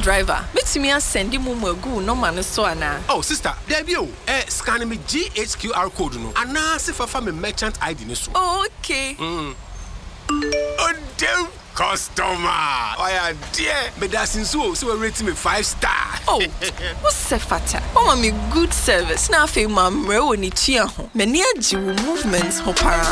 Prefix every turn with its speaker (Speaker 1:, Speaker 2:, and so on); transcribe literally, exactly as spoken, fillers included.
Speaker 1: driver. Make me send him a go no man so ana.
Speaker 2: Oh sister, there be o. Eh scan me G H Q R code no. Ana se fa fa me merchant I D ni so.
Speaker 1: Okay.
Speaker 2: Mm. Oh damn customer. Oh yeah, dear. Me da sinso so we rate me five star.
Speaker 1: Oh. What's the fata? Oh, me good service. Na fe mamre woni tua ho. Me ni agi wo movements ho para.